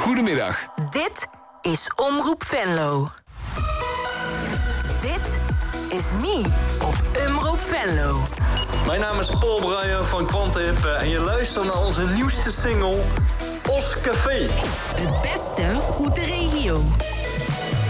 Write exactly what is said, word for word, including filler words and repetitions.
Goedemiddag. Dit is Omroep Venlo. Dit is Nie op Omroep Venlo. Mijn naam is Paul Bruijen van Quantip en je luistert naar onze nieuwste single, Os Café. Het beste uit de regio.